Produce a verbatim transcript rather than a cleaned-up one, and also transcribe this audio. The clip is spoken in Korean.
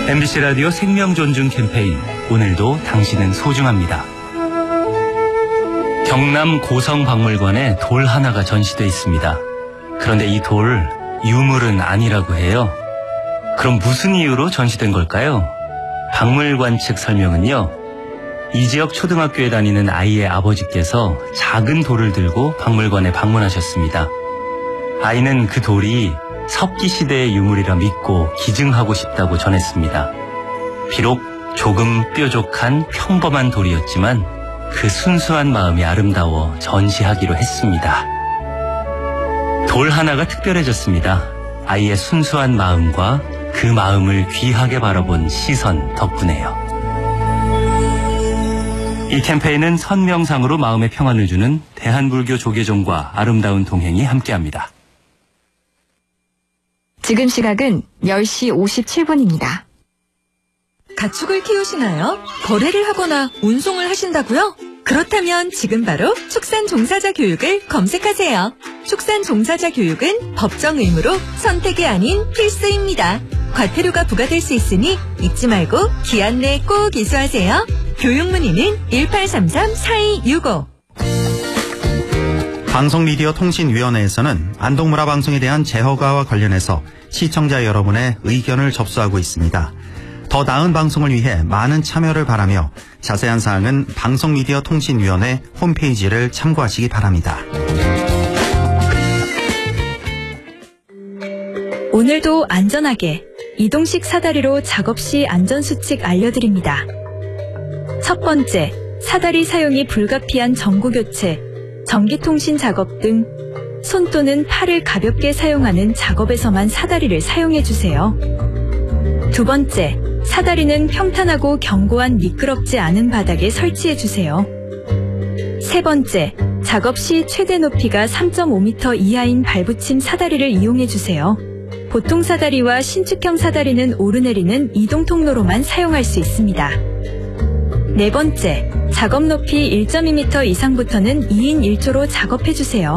엠비씨 라디오 생명존중 캠페인, 오늘도 당신은 소중합니다. 경남 고성박물관에 돌 하나가 전시돼 있습니다. 그런데 이 돌, 유물은 아니라고 해요. 그럼 무슨 이유로 전시된 걸까요? 박물관 측 설명은요, 이 지역 초등학교에 다니는 아이의 아버지께서 작은 돌을 들고 박물관에 방문하셨습니다. 아이는 그 돌이 석기시대의 유물이라 믿고 기증하고 싶다고 전했습니다. 비록 조금 뾰족한 평범한 돌이었지만 그 순수한 마음이 아름다워 전시하기로 했습니다. 돌 하나가 특별해졌습니다. 아이의 순수한 마음과 그 마음을 귀하게 바라본 시선 덕분에요. 이 캠페인은 선명상으로 마음의 평안을 주는 대한불교 조계종과 아름다운 동행이 함께합니다. 지금 시각은 열 시 오십칠 분입니다. 가축을 키우시나요? 거래를 하거나 운송을 하신다고요? 그렇다면 지금 바로 축산종사자 교육을 검색하세요. 축산종사자 교육은 법정 의무로 선택이 아닌 필수입니다. 과태료가 부과될 수 있으니 잊지 말고 기한 내에 꼭 이수하세요. 교육 문의는 일팔삼삼 사이육오. 방송미디어통신위원회에서는 안동문화 방송에 대한 재허가와 관련해서 시청자 여러분의 의견을 접수하고 있습니다. 더 나은 방송을 위해 많은 참여를 바라며 자세한 사항은 방송미디어통신위원회 홈페이지를 참고하시기 바랍니다. 오늘도 안전하게 이동식 사다리로 작업 시 안전수칙 알려드립니다. 첫 번째, 사다리 사용이 불가피한 전구교체, 전기통신 작업 등 손 또는 팔을 가볍게 사용하는 작업에서만 사다리를 사용해주세요. 두 번째, 사다리는 평탄하고 견고한 미끄럽지 않은 바닥에 설치해주세요. 세 번째, 작업 시 최대 높이가 삼 점 오 미터 이하인 발붙임 사다리를 이용해주세요. 보통 사다리와 신축형 사다리는 오르내리는 이동 통로로만 사용할 수 있습니다. 네 번째, 작업 높이 일 점 이 미터 이상부터는 이인 일 조로 작업해주세요.